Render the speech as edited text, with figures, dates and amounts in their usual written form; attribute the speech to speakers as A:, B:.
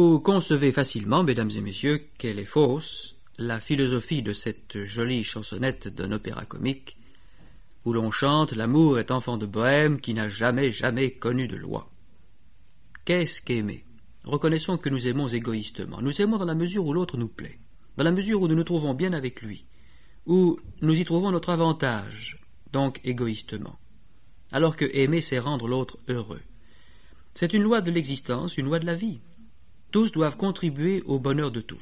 A: Vous concevez facilement, mesdames et messieurs, qu'elle est fausse, la philosophie de cette jolie chansonnette d'un opéra comique, où l'on chante « L'amour est enfant de bohème qui n'a jamais connu de loi ». Qu'est-ce qu'aimer? Reconnaissons que nous aimons égoïstement. Nous aimons dans la mesure où l'autre nous plaît, dans la mesure où nous nous trouvons bien avec lui, où nous y trouvons notre avantage, donc égoïstement. Alors que aimer, c'est rendre l'autre heureux. C'est une loi de l'existence, une loi de la vie. Tous doivent contribuer au bonheur de tous.